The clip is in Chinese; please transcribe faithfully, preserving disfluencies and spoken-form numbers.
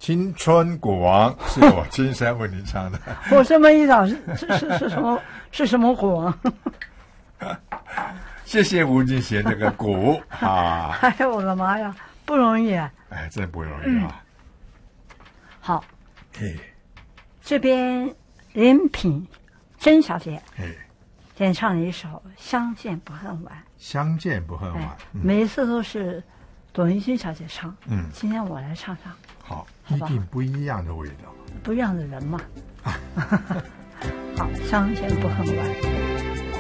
青春古王是我亲身为你唱的。 我这么一找是是是是什么是什么古王？ 谢谢吴俊贤这个鼓啊！ 哎呀，我的妈呀，不容易啊！ 哎，真不容易啊！ 嗯、好， 嘿， 这边林品珍小姐嘿， 演唱了一首《相见不恨晚》。 相见不恨晚， 哎嗯、 每一次都是董一君小姐唱， 嗯， 今天我来唱唱。 好， 好吧一定不一样的味道， 不一样的人嘛。好，相见不恨晚。